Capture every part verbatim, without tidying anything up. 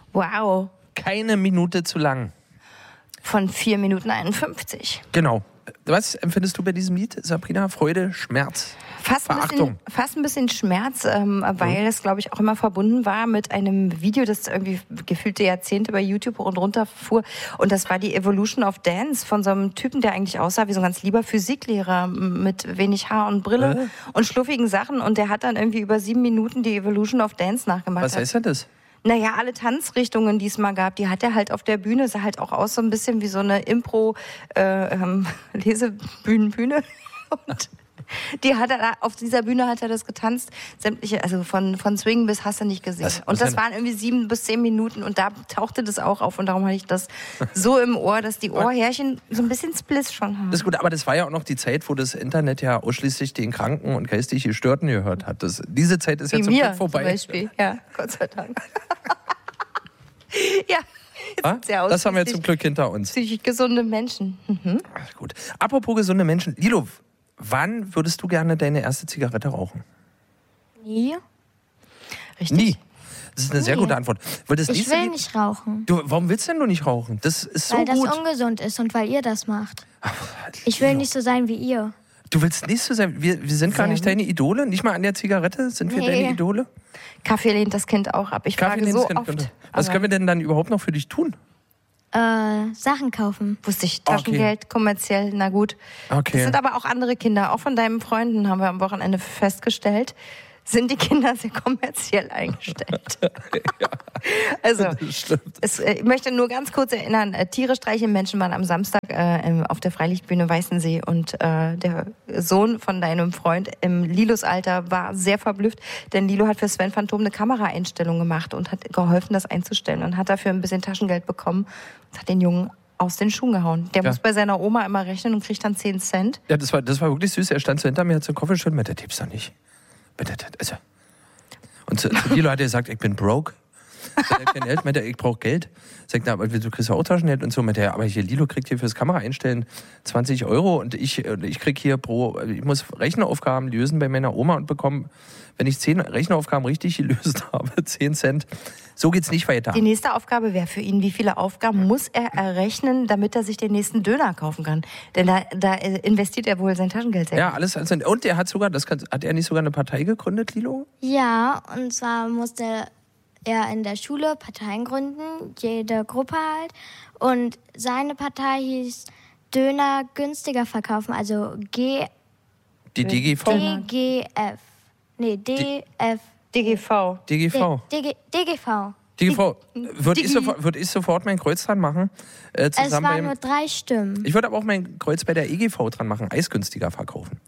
Wow. Keine Minute zu lang. Von vier Minuten einundfünfzig. Genau. Was empfindest du bei diesem Lied, Sabrina? Freude, Schmerz, fast ein Verachtung? Bisschen, fast ein bisschen Schmerz, ähm, weil es, glaube ich, auch immer verbunden war mit einem Video, das irgendwie gefühlte Jahrzehnte bei YouTube und runter fuhr. Und das war die Evolution of Dance von so einem Typen, der eigentlich aussah wie so ein ganz lieber Physiklehrer mit wenig Haar und Brille äh? und schluffigen Sachen. Und der hat dann irgendwie über sieben Minuten die Evolution of Dance nachgemacht. Was heißt denn das? Naja, alle Tanzrichtungen, die es mal gab, die hat er halt auf der Bühne, sah halt auch aus so ein bisschen wie so eine Impro-Lesebühnenbühne. Äh, und die hat er da, auf dieser Bühne hat er das getanzt, sämtliche, also von, von Swing bis hast du nicht gesehen. Was, was und das denn? waren irgendwie sieben bis zehn Minuten und da tauchte das auch auf und darum hatte ich das so im Ohr, dass die Ohrhärchen so ein bisschen Spliss schon haben. Das ist gut, aber das war ja auch noch die Zeit, wo das Internet ja ausschließlich den Kranken und geistig Gestörten gehört hat. Das, diese Zeit ist wie ja zum mir Glück vorbei. Zum Beispiel, ja, Gott sei Dank. ja. Ah, das haben wir zum Glück hinter uns. Psychisch gesunde Menschen. Mhm. Ach, gut. Apropos gesunde Menschen. Lilo, wann würdest du gerne deine erste Zigarette rauchen? Nie. Richtig. Nie. Das ist eine sehr Nee. gute Antwort. Weil das Ich nächste will Lied- nicht rauchen, Du, warum willst denn du nicht rauchen? Das ist so weil das gut. ungesund ist und weil ihr das macht. Ich will nicht so sein wie ihr. Du willst nicht so sein. Wir, wir sind gar Sehr nicht gut. deine Idole. Nicht mal an der Zigarette sind wir Nee. deine Idole. Kaffee lehnt das Kind auch ab. Ich Kaffee frage lehnt so das Kind oft. runter. Was aber können wir denn dann überhaupt noch für dich tun? Äh, Sachen kaufen. Wusste ich, Taschengeld, kommerziell, na gut. Okay. Das sind aber auch andere Kinder. Auch von deinen Freunden haben wir am Wochenende festgestellt, sind die Kinder sehr kommerziell eingestellt. Also, Stimmt. es, äh, ich möchte nur ganz kurz erinnern, äh, Tiere streicheln Menschen waren am Samstag äh, im, auf der Freilichtbühne Weißensee und äh, der Sohn von deinem Freund im Lilos Alter war sehr verblüfft, denn Lilo hat für Sven Phantom eine Kameraeinstellung gemacht und hat geholfen, das einzustellen und hat dafür ein bisschen Taschengeld bekommen und hat den Jungen aus den Schuhen gehauen. Der Ja. muss bei seiner Oma immer rechnen und kriegt dann zehn Cent. Ja, das war, das war wirklich süß. Er stand so hinter mir, hat so einen Koffer geschüttelt, meinte, der tippt's doch nicht. Bitte, also. Und zu, zu Lilo hat er gesagt, ich bin broke. Er hat kein Geld, meinte er, ich brauche Geld. Sagt, na, aber du kriegst ja auch Taschengeld und so. Meinte er, aber hier, Lilo kriegt hier fürs Kamera einstellen zwanzig Euro und ich, ich krieg hier pro, ich muss Rechenaufgaben lösen bei meiner Oma und bekomme, wenn ich zehn Rechenaufgaben richtig gelöst habe, zehn Cent. So geht's nicht weiter. Die nächste Aufgabe wäre für ihn, wie viele Aufgaben muss er errechnen, damit er sich den nächsten Döner kaufen kann? Denn da, da investiert er wohl sein Taschengeld selbst. Ja, alles. alles und er hat sogar, das kann, hat er nicht sogar eine Partei gegründet, Lilo? Ja, und zwar musste er in der Schule Parteien gründen, jede Gruppe halt. Und seine Partei hieß Döner günstiger verkaufen, also G Die D G V? D G F. Nee, D F. D G V. D G V. D G D G V. D G V. Würde ich, sofort, würd ich sofort mein Kreuz dran machen. Äh, Es zusammen waren beim, nur drei Stimmen. ich würde aber auch mein Kreuz bei der E G V dran machen. Eis günstiger verkaufen.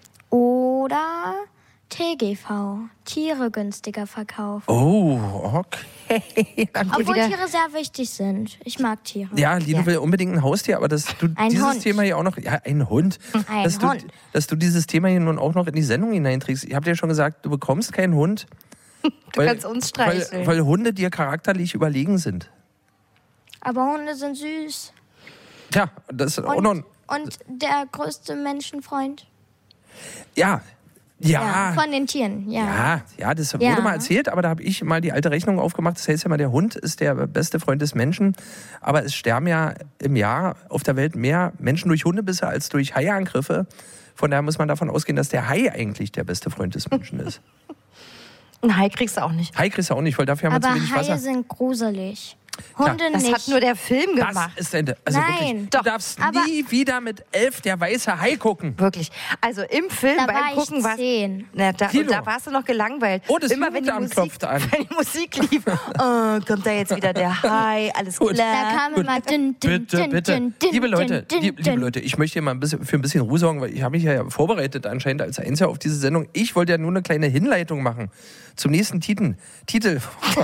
Oder T G V. Tiere günstiger verkaufen. Oh, okay. Obwohl wieder- Tiere sehr wichtig sind. Ich mag Tiere. Ja, Lilo Ja. will unbedingt ein Haustier, aber dass du Ein dieses Hund. Thema hier auch noch, ja, ein Hund, Ein dass, Hund. Du, dass du dieses Thema hier nun auch noch in die Sendung hineinträgst. Ich habe dir schon gesagt, du bekommst keinen Hund, Du weil, kannst uns weil, streicheln. weil Hunde dir charakterlich überlegen sind. Aber Hunde sind süß. Tja, das ist auch Und, noch, und der größte Menschenfreund. ja, ja, Von den Tieren, ja. Ja, ja, das Ja. wurde mal erzählt, aber da habe ich mal die alte Rechnung aufgemacht. Das heißt ja mal, der Hund ist der beste Freund des Menschen. Aber es sterben ja im Jahr auf der Welt mehr Menschen durch Hundebisse als durch Haiangriffe. Von daher muss man davon ausgehen, dass der Hai eigentlich der beste Freund des Menschen ist. Ein Hai kriegst du auch nicht. Hai kriegst du auch nicht, weil dafür haben wir Aber zu wenig Haie Wasser. sind gruselig. Hunde Das nicht. hat nur der Film Das gemacht. ist ein, also Nein. wirklich, Doch, du darfst aber- nie wieder mit elf der weiße Hai gucken. Wirklich. Also im Film Da beim war ich Gucken war zehn. na, da, Kilo. da warst du noch gelangweilt. Oh, das Immer wenn die, Jugendamt Musik, klopft an. wenn die Musik lief, oh, kommt da jetzt wieder der Hai, alles Gut. Da klar. kam immer dünn, dünn, Bitte, dünn, bitte. dünn, dünn, Liebe Leute, dünn, lieb, liebe dünn. Leute, ich möchte hier mal ein bisschen, für ein bisschen Ruhe sorgen, weil ich habe mich ja vorbereitet anscheinend als Einziger auf diese Sendung. Ich wollte ja nur eine kleine Hinleitung machen zum nächsten Titel. Titel.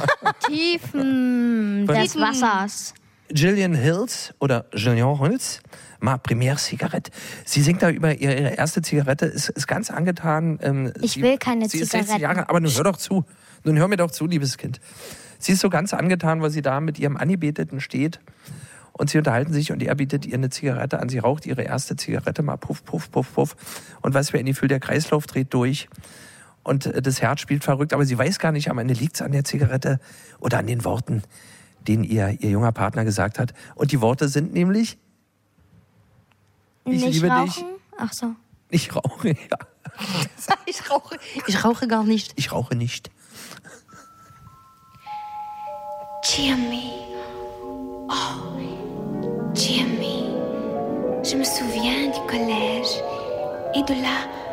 Tiefen des Wassers. Gillian Hills oder Gillian Hills, ma première Zigarette. Sie singt da über ihre, ihre erste Zigarette, ist, ist ganz angetan. Ähm, Ich sie, will keine sie ist sechzig Zigaretten. Jahre, aber nun hör doch zu. Nun hör mir doch zu, liebes Kind. Sie ist so ganz angetan, weil sie da mit ihrem Angebeteten steht und sie unterhalten sich und er bietet ihr eine Zigarette an. Sie raucht ihre erste Zigarette mal puff, puff, puff, puff. Und was für ein Gefühl, der Kreislauf dreht durch. Und äh, das Herz spielt verrückt, aber sie weiß gar nicht, am Ende liegt es an der Zigarette oder an den Worten. den ihr, ihr junger Partner gesagt hat. Und die Worte sind nämlich: Ich Nicht liebe rauchen? dich. Ach so. Ich rauche, ja. Ich rauche, ich rauche gar nicht. Ich rauche nicht. Jimmy. Oh, Jimmy. Je me souviens du collège et de là